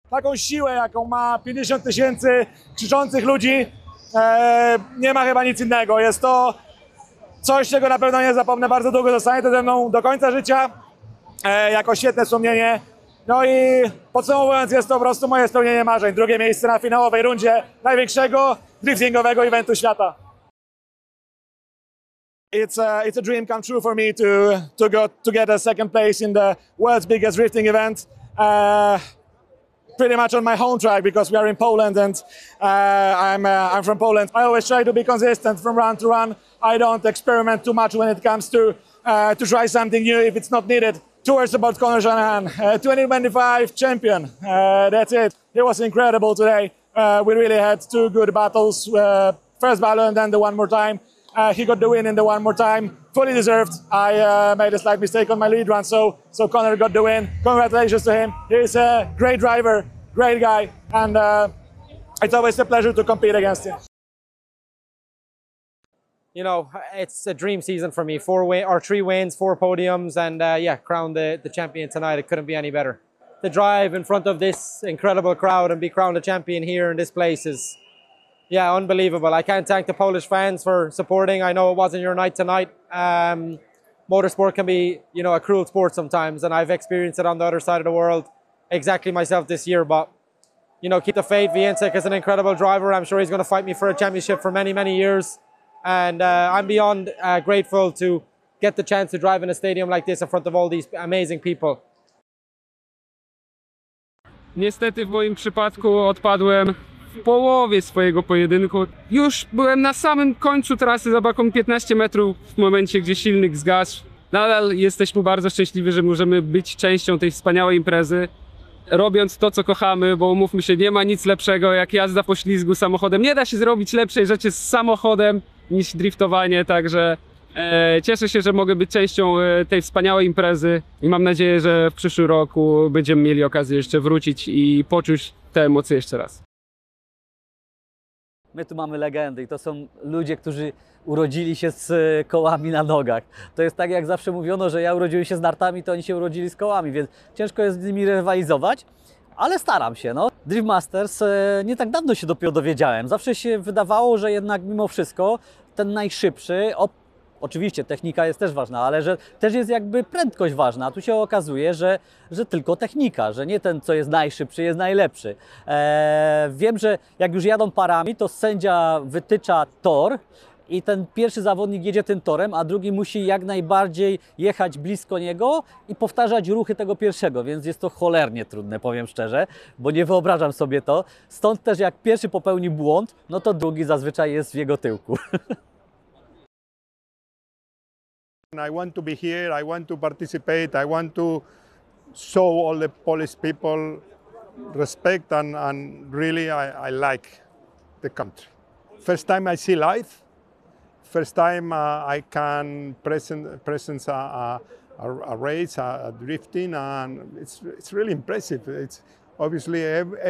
taką siłę, jaką ma 50 000 krzyczących ludzi, nie ma chyba nic innego. Jest to coś, czego na pewno nie zapomnę bardzo długo, zostanie to ze mną do końca życia, jako świetne wspomnienie. No i podsumowując, jest to po prostu moje spełnienie marzeń. Drugie miejsce na finałowej rundzie największego driftingowego eventu świata. It's a dream come true for me to get a second place in the world's biggest drifting event. Pretty much on my home track because we are in Poland and I'm from Poland. I always try to be consistent from run to run. I don't experiment too much when it comes to try something new if it's not needed. Two words about Conor Shanahan, 2025 champion. That's it. It was incredible today. We really had two good battles. First battle and then the one more time. He got the win in the one more time, fully deserved. I made a slight mistake on my lead run, so Conor got the win. Congratulations to him. He's a great driver, great guy, and it's always a pleasure to compete against him. You know, it's a dream season for me. 3 wins, 4 podiums, and yeah, crowned the champion tonight. It couldn't be any better. To drive in front of this incredible crowd and be crowned a champion here in this place is, yeah, unbelievable. I can't thank the Polish fans for supporting. I know it wasn't your night tonight. Motorsport can be, you know, a cruel sport sometimes, and I've experienced it on the other side of the world exactly myself this year. But, you know, keep the faith. Więcek is an incredible driver. I'm sure he's going to fight me for a championship for many, many years. And I'm beyond grateful to get the chance to drive in a stadium like this in front of all these amazing people. Niestety w moim przypadku odpadłem w połowie swojego pojedynku. Już byłem na samym końcu trasy za baką 15 metrów w momencie, gdzie silnik zgasł. Nadal jesteśmy bardzo szczęśliwi, że możemy być częścią tej wspaniałej imprezy, robiąc to, co kochamy, bo umówmy się, nie ma nic lepszego jak jazda po ślizgu samochodem. Nie da się zrobić lepszej rzeczy z samochodem niż driftowanie, także cieszę się, że mogę być częścią tej wspaniałej imprezy i mam nadzieję, że w przyszłym roku będziemy mieli okazję jeszcze wrócić i poczuć te emocje jeszcze raz. My tu mamy legendy i to są ludzie, którzy urodzili się z kołami na nogach. To jest tak, jak zawsze mówiono, że ja urodziłem się z nartami, to oni się urodzili z kołami, więc ciężko jest z nimi rywalizować, ale staram się. No. Drift Masters nie tak dawno się dopiero dowiedziałem. Zawsze się wydawało, że jednak mimo wszystko ten najszybszy, oczywiście technika jest też ważna, ale że też jest jakby prędkość ważna. A tu się okazuje, że tylko technika, że nie ten, co jest najszybszy, jest najlepszy. Wiem, że jak już jadą parami, to sędzia wytycza tor i ten pierwszy zawodnik jedzie tym torem, a drugi musi jak najbardziej jechać blisko niego i powtarzać ruchy tego pierwszego, więc jest to cholernie trudne, powiem szczerze, bo nie wyobrażam sobie to. Stąd też jak pierwszy popełni błąd, no to drugi zazwyczaj jest w jego tyłku. I want to be here, I want to participate, I want to show all the Polish people respect and really I like the country. First time I see live, first time I can presence a race, a drifting, and it's really impressive. It's obviously